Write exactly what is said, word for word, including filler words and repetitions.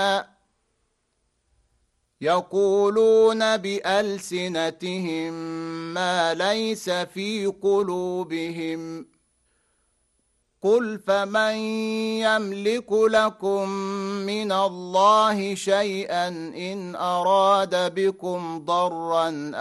يقولون بألسنتهم ما ليس في قلوبهم. قل فمن يملك لكم من الله شيئا إن أراد بكم ضرا